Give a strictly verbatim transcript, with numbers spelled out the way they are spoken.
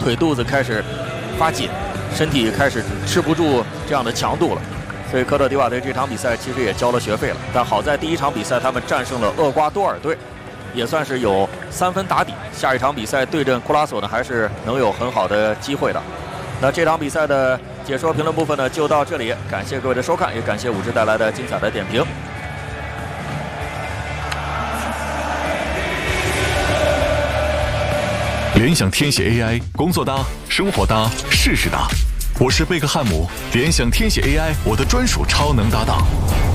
腿肚子开始发紧，身体开始吃不住这样的强度了。所以科特迪瓦队这场比赛其实也交了学费了。但好在第一场比赛他们战胜了厄瓜多尔队，也算是有三分打底。下一场比赛对阵库拉索呢，还是能有很好的机会的。那这场比赛的解说评论部分呢，就到这里。感谢各位的收看，也感谢武志带来的精彩的点评。 联想天写 A I， 工作搭，生活搭，事事搭。我是贝克汉姆，联想天写 A I， 我的专属超能搭档。